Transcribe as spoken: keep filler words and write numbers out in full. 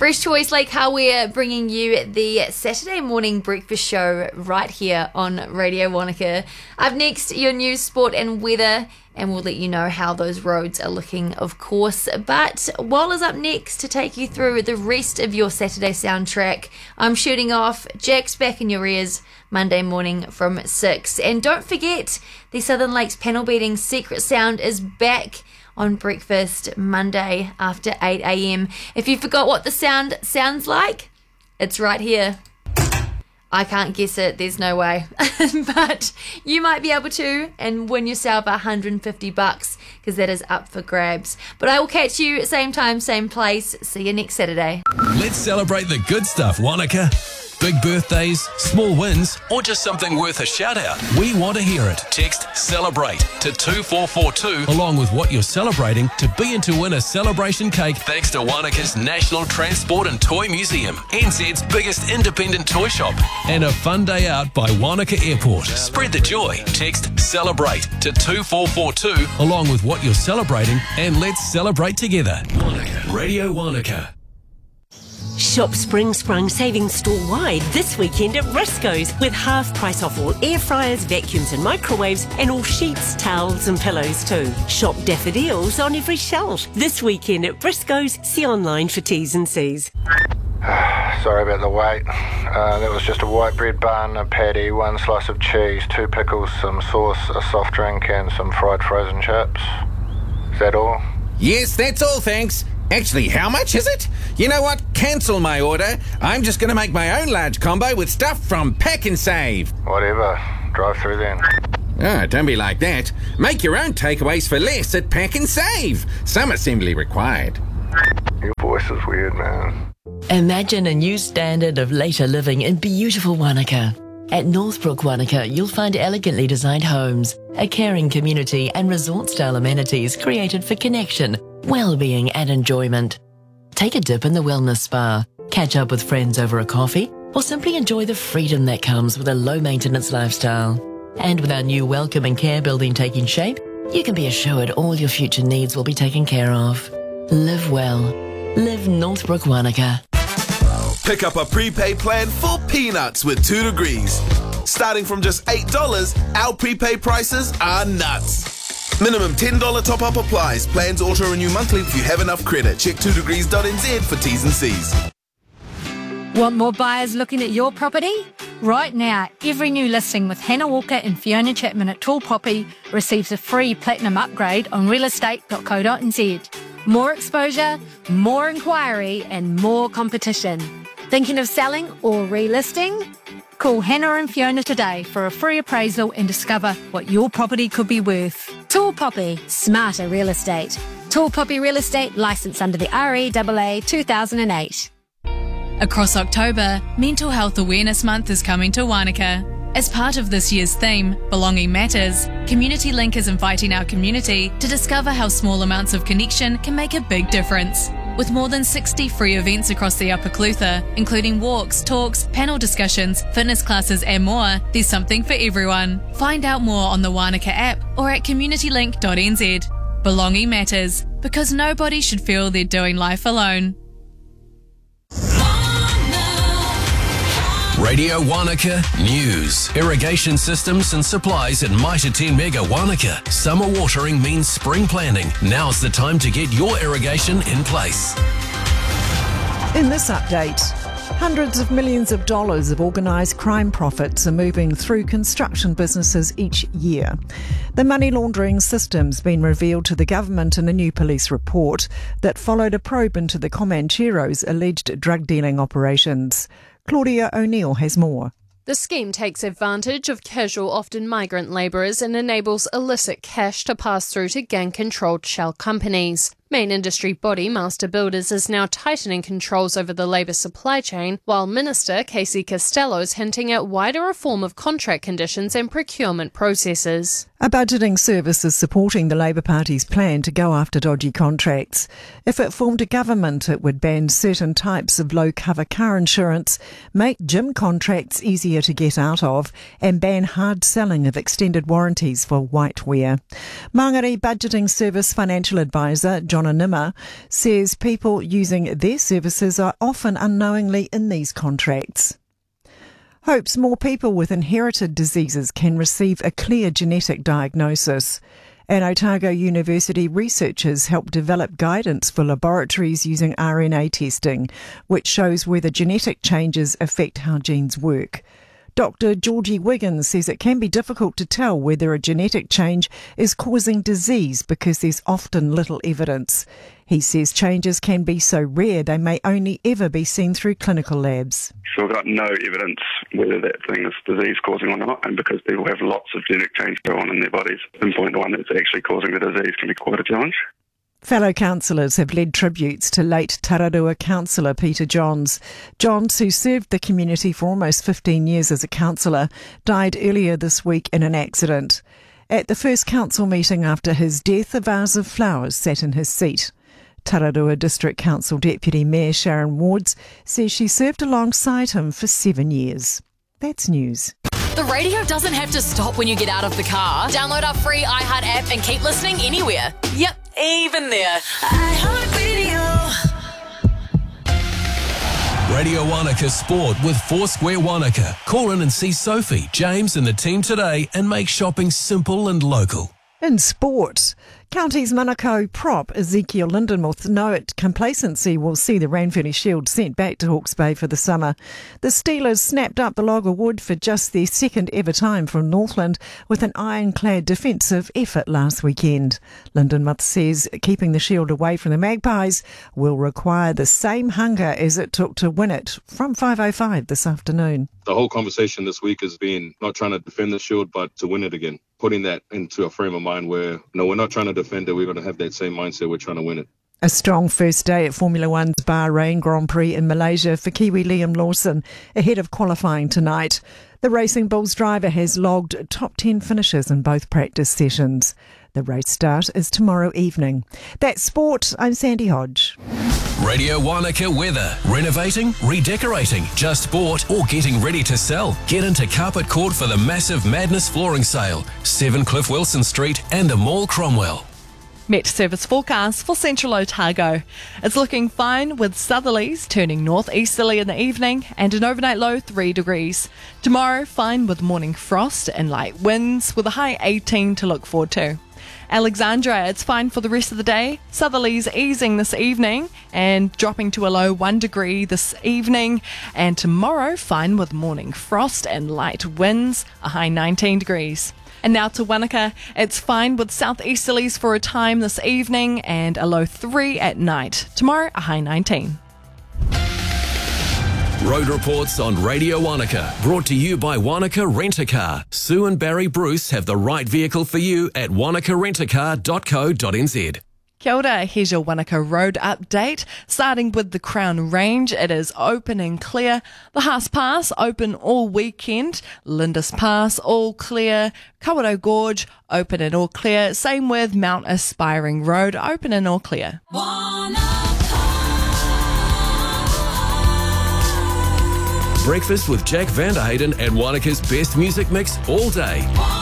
Fresh Choice Lake Hawea bringing you the Saturday morning breakfast show right here on Radio Wanaka. Up next, your news, sport and weather, and we'll let you know how those roads are looking, of course. But Wall is up next to take you through the rest of your Saturday soundtrack. I'm shooting off. Jack's back in your ears Monday morning from six. And don't forget, the Southern Lakes panel beating Secret Sound is back on breakfast Monday after eight a.m. If you forgot what the sound sounds like, it's right here. I can't guess it, there's no way. But you might be able to and win yourself one hundred fifty bucks, because that is up for grabs. But I will catch you same time, same place. See you next Saturday. Let's celebrate the good stuff, Wanaka. Big birthdays, small wins, or just something worth a shout out. We want to hear it. Text CELEBRATE to two four four two along with what you're celebrating to be in to win a celebration cake thanks to Wanaka's National Transport and Toy Museum, N Z's biggest independent toy shop, and a fun day out by Wanaka Airport. Spread the joy. Text CELEBRATE to two four four two along with what you're celebrating, and let's celebrate together. Wanaka. Radio Wanaka. Shop Spring Sprung savings store-wide this weekend at Briscoe's with half price off all air fryers, vacuums and microwaves, and all sheets, towels and pillows too. Shop daffodils on every shelf this weekend at Briscoe's. See online for T's and C's. Sorry about the wait. Uh, that was just a white bread bun, a patty, one slice of cheese, two pickles, some sauce, a soft drink and some fried frozen chips. Is that all? Yes, that's all, thanks. Actually, how much is it? You know what? Cancel my order. I'm just going to make my own large combo with stuff from Pack and Save. Whatever. Drive through then. Ah, don't be like that. Make your own takeaways for less at Pack and Save. Some assembly required. Your voice is weird, man. Imagine a new standard of later living in beautiful Wanaka. At Northbrook Wanaka, you'll find elegantly designed homes, a caring community and resort-style amenities created for connection, well-being and enjoyment. Take a dip in the wellness spa, catch up with friends over a coffee, or simply enjoy the freedom that comes with a low-maintenance lifestyle. And with our new Welcome and Care building taking shape, you can be assured all your future needs will be taken care of. Live well. Live Northbrook Wanaka. Pick up a prepaid plan for peanuts with two degrees. Starting from just eight dollars, our prepaid prices are nuts. Minimum ten dollars top-up applies. Plans auto-renew monthly if you have enough credit. Check two degrees dot n z for T's and C's. Want more buyers looking at your property? Right now, every new listing with Hannah Walker and Fiona Chapman at Tall Poppy receives a free platinum upgrade on real estate dot co dot n z. More exposure, more inquiry and more competition. Thinking of selling or relisting? Call Hannah and Fiona today for a free appraisal and discover what your property could be worth. Tall Poppy, smarter real estate. Tall Poppy Real Estate, licensed under the R E A A two thousand eight. Across October, Mental Health Awareness Month is coming to Wanaka. As part of this year's theme, Belonging Matters, Community Link is inviting our community to discover how small amounts of connection can make a big difference. With more than sixty free events across the Upper Clutha, including walks, talks, panel discussions, fitness classes and more, there's something for everyone. Find out more on the Wanaka app or at community link dot n z. Belonging matters, because nobody should feel they're doing life alone. Radio Wanaka News. Irrigation systems and supplies at Mitre ten Mega Wanaka. Summer watering means spring planning. Now's the time to get your irrigation in place. In this update, hundreds of millions of dollars of organised crime profits are moving through construction businesses each year. The money laundering system's been revealed to the government in a new police report that followed a probe into the Comancheros' alleged drug dealing operations. Claudia O'Neill has more. The scheme takes advantage of casual, often migrant labourers and enables illicit cash to pass through to gang-controlled shell companies. Main industry body Master Builders is now tightening controls over the labour supply chain, while Minister Casey Costello is hinting at wider reform of contract conditions and procurement processes. A budgeting service is supporting the Labour Party's plan to go after dodgy contracts. If it formed a government, it would ban certain types of low-cover car insurance, make gym contracts easier to get out of, and ban hard selling of extended warranties for whitewear. Mangere Budgeting Service Financial Advisor John Donna Nimmer, says people using their services are often unknowingly in these contracts. Hopes more people with inherited diseases can receive a clear genetic diagnosis. At Otago University, researchers help develop guidance for laboratories using R N A testing, which shows whether genetic changes affect how genes work. Doctor Georgie Wiggins says it can be difficult to tell whether a genetic change is causing disease because there's often little evidence. He says changes can be so rare they may only ever be seen through clinical labs. So we've got no evidence whether that thing is disease causing or not, and because people have lots of genetic change go on in their bodies, pinpoint the one that's actually causing the disease can be quite a challenge. Fellow councillors have led tributes to late Tararua councillor Peter Johns. Johns, who served the community for almost fifteen years as a councillor, died earlier this week in an accident. At the first council meeting after his death, a vase of flowers sat in his seat. Tararua District Council Deputy Mayor Sharon Wards says she served alongside him for seven years. That's news. The radio doesn't have to stop when you get out of the car. Download our free iHeart app and keep listening anywhere. Yep, even there. iHeartRadio. Radio Wanaka Sport with Foursquare Wanaka. Call in and see Sophie, James and the team today and make shopping simple and local. In sport, Counties Manukau prop Ezekiel Lindenmuth know it complacency will see the Ranfurly Shield sent back to Hawke's Bay for the summer. The Steelers snapped up the log of wood for just their second ever time from Northland with an ironclad defensive effort last weekend. Lindenmuth says keeping the Shield away from the Magpies will require the same hunger as it took to win it from five oh five this afternoon. The whole conversation this week has been not trying to defend the Shield, but to win it again. Putting that into a frame of mind where, no, we're not trying to defend it, we're going to have that same mindset, we're trying to win it. A strong first day at Formula One's Bahrain Grand Prix in Malaysia for Kiwi Liam Lawson ahead of qualifying tonight. The Racing Bulls driver has logged top ten finishes in both practice sessions. The race start is tomorrow evening. That's sport. I'm Sandy Hodge. Radio Wanaka weather. Renovating, redecorating, just bought or getting ready to sell. Get into Carpet Court for the massive Madness flooring sale. seven Cliff Wilson Street and the Mall Cromwell. Met service forecast for Central Otago. It's looking fine with southerlies turning northeasterly in the evening and an overnight low three degrees. Tomorrow, fine with morning frost and light winds with a high eighteen to look forward to. Alexandra, it's fine for the rest of the day. Southerlies easing this evening and dropping to a low one degree this evening. And tomorrow, fine with morning frost and light winds, a high nineteen degrees. And now to Wanaka, it's fine with southeasterlies for a time this evening and a low three at night. Tomorrow, a high nineteen. Road reports on Radio Wanaka, brought to you by Wanaka Rent-A-Car. Sue and Barry Bruce have the right vehicle for you at wanaka rent a car dot co dot n z. Kia ora, here's your Wanaka Road update. Starting with the Crown Range, it is open and clear. The Haas Pass, open all weekend. Lindis Pass, all clear. Kawerau Gorge, open and all clear. Same with Mount Aspiring Road, open and all clear. Breakfast with Jack Vanderhayden at Wanaka's best music mix all day.